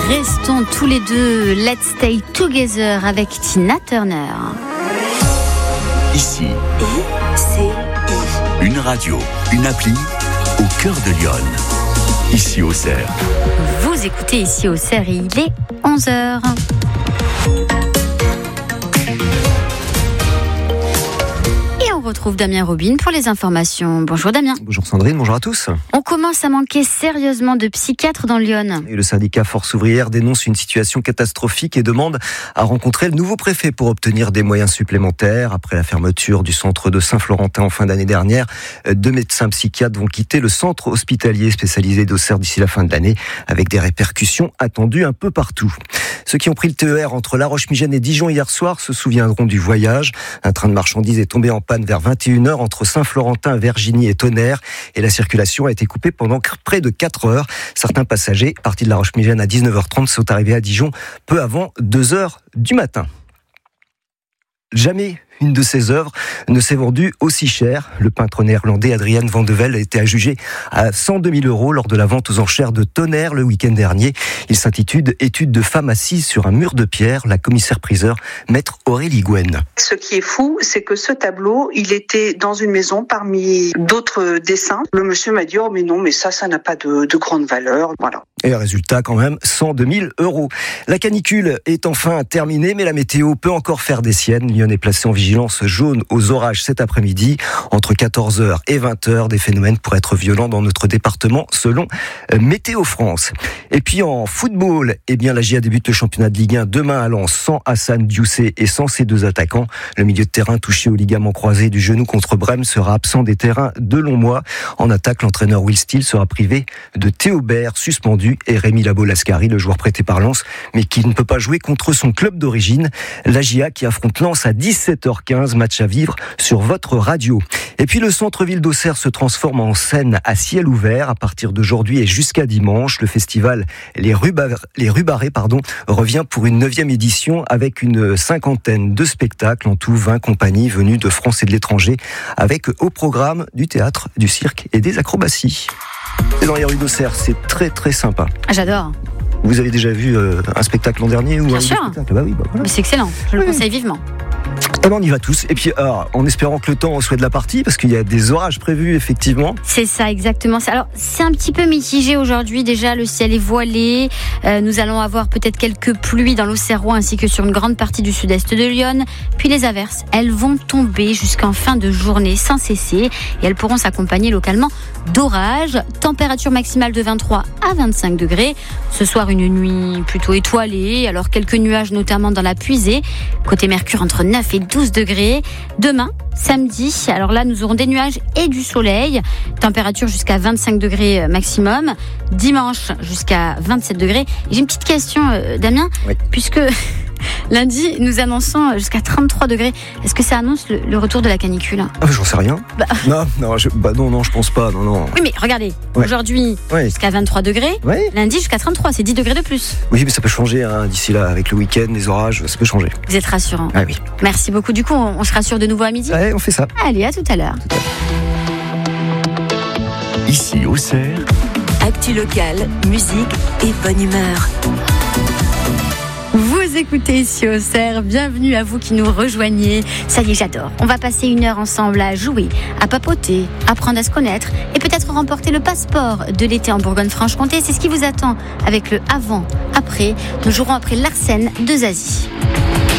Restons tous les deux. Let's Stay Together avec Tina Turner. Ici, une radio, une appli au cœur de Lyon. Ici au Cerf. Vous écoutez Ici au Cerf, il est 11h. On retrouve Damien Robin pour les informations. Bonjour Damien. Bonjour Sandrine, bonjour à tous. On commence à manquer sérieusement de psychiatres dans Lyon. Et le syndicat Force ouvrière dénonce une situation catastrophique et demande à rencontrer le nouveau préfet pour obtenir des moyens supplémentaires. Après la fermeture du centre de Saint-Florentin en fin d'année dernière, 2 médecins psychiatres vont quitter le centre hospitalier spécialisé d'Auxerre d'ici la fin de l'année, avec des répercussions attendues un peu partout. Ceux qui ont pris le TER entre La Roche-Migène et Dijon hier soir se souviendront du voyage. Un train de marchandises est tombé en panne vers 21h entre Saint-Florentin, Vergigny et Tonnerre, et la circulation a été coupée pendant près de 4 heures. Certains passagers partis de La Roche-Migène à 19h30 sont arrivés à Dijon peu avant 2h du matin. Jamais une de ses œuvres ne s'est vendue aussi cher. Le peintre néerlandais Adrian van de Velde a été adjugé à 102 000 € lors de la vente aux enchères de Tonnerre le week-end dernier. Il s'intitule « Étude de femme assise sur un mur de pierre ». La commissaire-priseur, maître Aurélie Gouenne. Ce qui est fou, c'est que ce tableau, il était dans une maison parmi d'autres dessins. Le monsieur m'a dit « Oh mais non, mais ça n'a pas de grande valeur. » Voilà. Et le résultat, quand même, 102 000 €. La canicule est enfin terminée, mais la météo peut encore faire des siennes. Lyon est placé en vigilance jaune aux orages cet après-midi. Entre 14h et 20h, des phénomènes pourraient être violents dans notre département, selon Météo France. Et puis en football, la GIA débute le championnat de Ligue 1 demain à Lens, sans Hassan Diousset et sans ses 2 attaquants. Le milieu de terrain touché au ligament croisé du genou contre Brême sera absent des terrains de longs mois. En attaque, l'entraîneur Will Steele sera privé de Théo Baird, suspendu, et Rémi Labo-Lascari, le joueur prêté par Lens, mais qui ne peut pas jouer contre son club d'origine. La GIA qui affronte Lens à 17h15, match à vivre sur votre radio. Et puis le centre-ville d'Auxerre se transforme en scène à ciel ouvert à partir d'aujourd'hui et jusqu'à dimanche. Le festival Les Rubarets revient pour une 9e édition avec une 50aine de spectacles, en tout 20 compagnies venues de France et de l'étranger, avec au programme du théâtre, du cirque et des acrobaties. Et dans les rues d'Auxerre, c'est très très sympa. J'adore. Vous avez déjà vu un spectacle l'an dernier ou Bien un sûr. spectacle ? Bah oui, voilà. Mais c'est excellent, je le conseille vivement. Eh ben on y va tous. Et puis, en espérant que le temps soit de la partie, parce qu'il y a des orages prévus, effectivement. C'est ça, exactement. Alors, c'est un petit peu mitigé aujourd'hui. Déjà, le ciel est voilé. Nous allons avoir peut-être quelques pluies dans l'Auxerrois ainsi que sur une grande partie du sud-est de Lyon. Puis les averses, elles vont tomber jusqu'en fin de journée sans cesser. Et elles pourront s'accompagner localement d'orages. Température maximale de 23 à 25 degrés. Ce soir, une nuit plutôt étoilée. Alors, quelques nuages, notamment dans la Puisée. Côté Mercure, entre 9 et 12 degrés. Demain, samedi, alors là, nous aurons des nuages et du soleil. Température jusqu'à 25 degrés maximum. Dimanche, jusqu'à 27 degrés. Et j'ai une petite question, Damien. Oui. Puisque lundi, nous annonçons jusqu'à 33 degrés. Est-ce que ça annonce le retour de la canicule ? J'en sais rien. Non, je pense pas. Non. Oui, mais regardez, aujourd'hui, jusqu'à 23 degrés. Ouais. Lundi, jusqu'à 33, c'est 10 degrés de plus. Oui, mais ça peut changer d'ici là, avec le week-end, les orages, ça peut changer. Vous êtes rassurant. Ah oui. Merci beaucoup. Du coup, on se rassure de nouveau à midi ? Ouais, on fait ça. Allez, à tout à l'heure. Ici au Cerf. Actu locale, musique et bonne humeur. Vous écoutez Ici au Cerf, bienvenue à vous qui nous rejoignez. Ça y est, j'adore. On va passer 1 heure ensemble à jouer, à papoter, apprendre à se connaître et peut-être remporter le passeport de l'été en Bourgogne-Franche-Comté. C'est ce qui vous attend avec le avant, après. Nous jouerons après Larsen de Zazie.